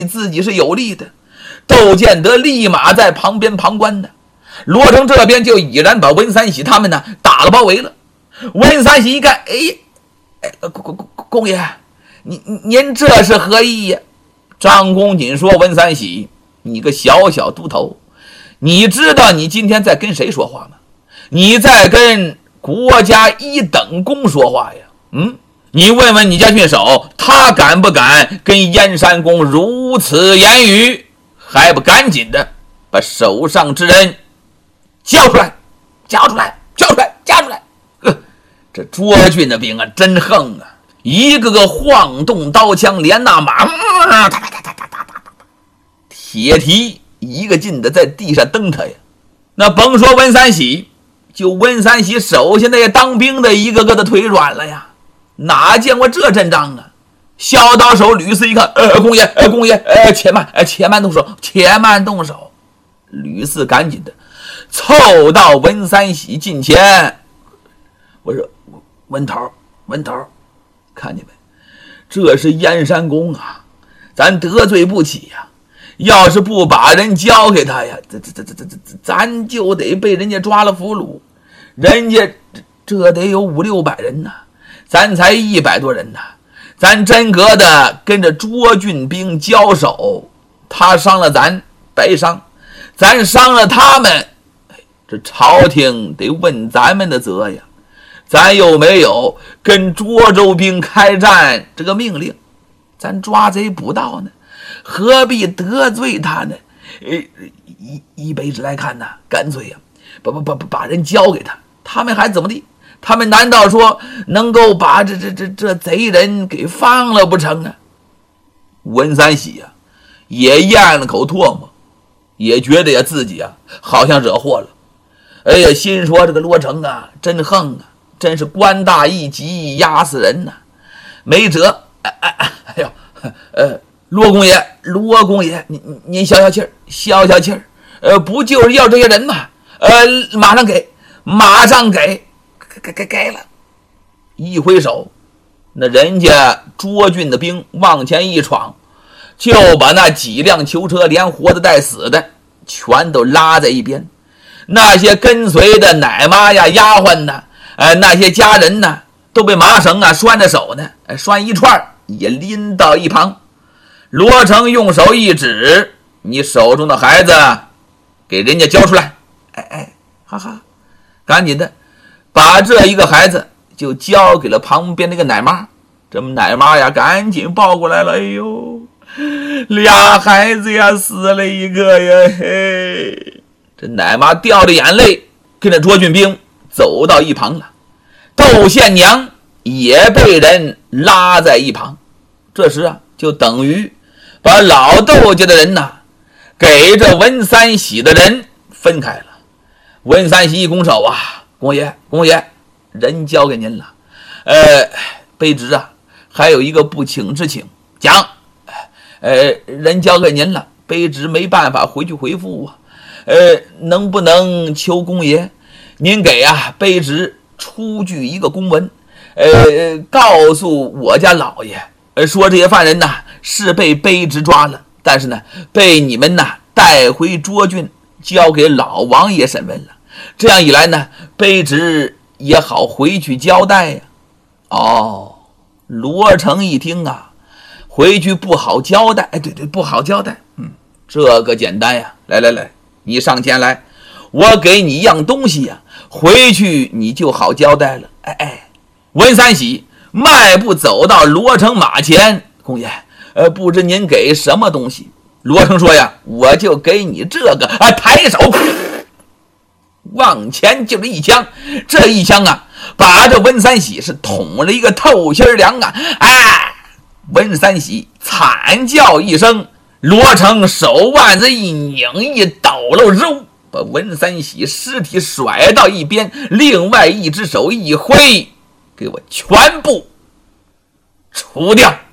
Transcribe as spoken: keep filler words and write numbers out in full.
自己是有利的。窦建德立马在旁边旁观的，罗成这边就已然把文三喜他们呢打了包围了。文三喜一看，哎，哎，公公公爷，您您这是何意呀？张公瑾说：“文三喜，你个小小秃头，你知道你今天在跟谁说话吗？你在跟国家一等公说话呀。嗯，你问问你家郡守，他敢不敢跟燕山公如此言语？还不赶紧的把手上之人交出来，交出来，交出来，交出来！”呵，这卓俊的兵啊，真横啊！一个个晃动刀枪，连那马，嗯、铁蹄一个劲的在地上蹬他呀。那甭说文三喜，就文三喜手下那些当兵的一个个的腿软了呀，哪见过这阵仗啊？小刀手吕四一看，呃，公爷，呃，公爷，呃，且慢，呃，且慢动手，且慢动手。吕四赶紧的凑到文三喜近前，我说：“文头，文头，看见没？这是燕山公啊，咱得罪不起呀。要是不把人交给他呀，这这这这这这，咱就得被人家抓了俘虏。人家这这得有五六百人呐，咱才一百多人呐。咱真格的跟着卓俊兵交手，他伤了咱白伤，咱伤了他们，这朝廷得问咱们的责呀。咱又没有跟涿州兵开战这个命令，咱抓贼捕盗呢，何必得罪他呢？呃，一一辈子来看呢，干脆呀，把把把把人交给他，他们还怎么地？他们难道说能够把这这这这贼人给放了不成啊？文三喜呀、啊，也咽了口唾沫，也觉得呀自己啊好像惹祸了。哎呀，心说这个罗成啊，真横啊！真是官大一级，压死人呐、啊！没辙，哎哎哎，哎呦，呃，罗公爷，罗公爷，您您消消气儿，消消气儿，呃，不就是要这些人吗？呃，马上给，马上给，给给给了。一挥手，那人家涿郡的兵往前一闯，就把那几辆囚车连活的带死的全都拉在一边，那些跟随的奶妈呀、丫鬟呐。呃，那些家人呢，都被麻绳啊拴着手呢，呃、拴一串也拎到一旁。罗成用手一指：“你手中的孩子，给人家交出来！”哎哎，哈哈，赶紧的把这一个孩子就交给了旁边那个奶妈。这么奶妈呀，赶紧抱过来了。哎呦，俩孩子呀，死了一个呀！嘿，这奶妈掉着眼泪，跟着涿郡兵走到一旁了。窦宪娘也被人拉在一旁，这时啊，就等于把老窦家的人呐，给这文三喜的人分开了。文三喜一拱手啊，公爷，公爷，人交给您了。呃，卑职啊，还有一个不请之请，讲，呃，人交给您了，卑职没办法回去回复啊。呃，能不能求公爷，您给啊卑职出具一个公文，呃，告诉我家老爷，呃，说这些犯人呐是被卑职抓了，但是呢，被你们呐带回涿郡，交给老王爷审问了。这样一来呢，卑职也好回去交代呀。哦，罗成一听啊，回去不好交代，哎，对对，不好交代。嗯，这个简单呀，来来来，你上前来，我给你一样东西呀。回去你就好交代了。哎哎，文三喜迈步走到罗成马前，公爷，呃，不知您给什么东西？罗成说呀，我就给你这个。啊，抬手往前就是一枪，这一枪啊，把这文三喜是捅了一个透心凉啊！哎，文三喜惨叫一声，罗成手腕子一拧，一抖搂肉。把文三喜尸体甩到一边，另外一只手一挥，给我全部除掉。